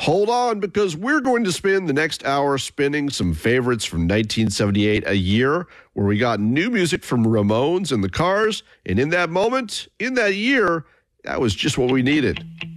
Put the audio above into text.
Hold on, because we're going to spend the next hour spinning some favorites from 1978, a year where we got new music from Ramones and the Cars. And in that moment, in that year, that was just what we needed.